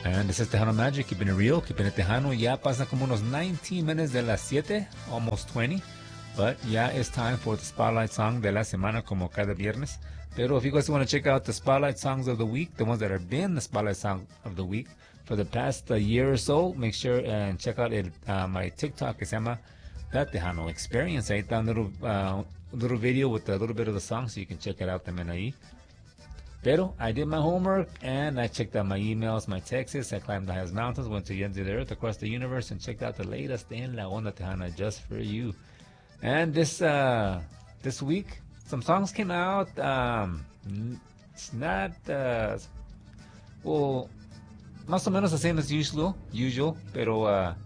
And this is Tejano Magic, keeping it real, keeping it Tejano. Ya pasan como unos 19 minutes de las 7, almost 20. But yeah, it's time for the Spotlight Song de la Semana, como cada viernes. Pero if you guys want to check out the Spotlight Songs of the Week, the ones that have been the Spotlight Song of the Week for the past year or so, make sure and check out my TikTok que se llama The Tejano Experience. Ahí está un little video with a little bit of the song, so you can check it out también ahí. Pero I did my homework and I checked out my emails, my texts. I climbed the highest mountains, went to the ends of the earth, across the universe, and checked out the latest in La Onda Tejana just for you. And this week, some songs came out. It's not well, más o menos the same as usual, pero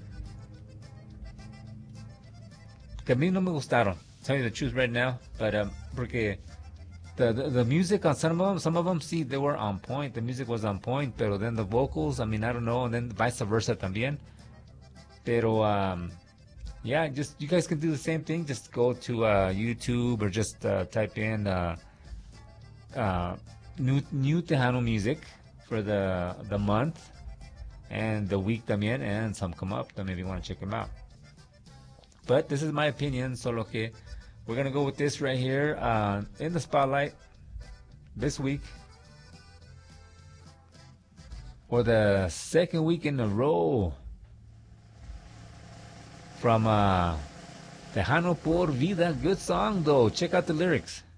que a mí no me gustaron. Tell you the truth right now, but porque the music on some of them, see, they were on point. The music was on point, pero then the vocals, I mean, I don't know, and then vice versa también. Pero yeah, just you guys can do the same thing. Just go to YouTube or just type in new Tejano music for the month and the week también, and some come up. Then maybe you want to check them out. But this is my opinion, solo que we're gonna go with this right here in the spotlight this week for the second week in a row from Tejano por Vida. Good song though. Check out the lyrics.